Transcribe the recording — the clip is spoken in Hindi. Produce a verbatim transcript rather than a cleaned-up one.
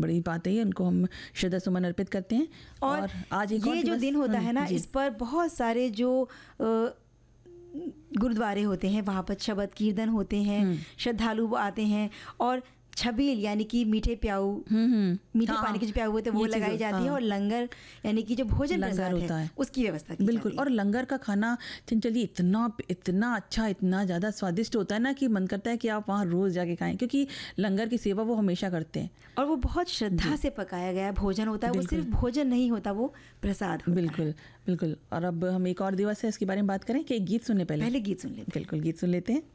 बड़ी बात है, उनको हम श्रद्धा सुमन अर्पित करते हैं। और, और आज एक ये जो दिन होता है ना, इस पर बहुत सारे जो गुरुद्वारे होते हैं वहाँ पर शबद कीर्तन होते हैं, श्रद्धालु आते हैं और छबील यानी कि मीठे प्याऊ, मीठे हाँ, पानी के जो प्याऊ होते हैं वो लगाई जाती हाँ, है और लंगर यानी कि जो भोजन प्रसाद होता है उसकी व्यवस्था की बिल्कुल। और लंगर का खाना चंचल जी इतना इतना अच्छा, इतना ज़्यादा स्वादिष्ट होता है ना कि मन करता है कि आप वहाँ रोज़ जाके खाएं, क्योंकि लंगर की सेवा वो हमेशा करते हैं और वो बहुत श्रद्धा से पकाया गया भोजन होता है। वो सिर्फ भोजन नहीं होता, वो प्रसाद होता बिल्कुल है। बिल्कुल। और अब हम एक और दिवस है इसके बारे में बात करें कि एक गीत सुनने पहले पहले गीत सुन लेते हैं। बिल्कुल, गीत सुन लेते हैं।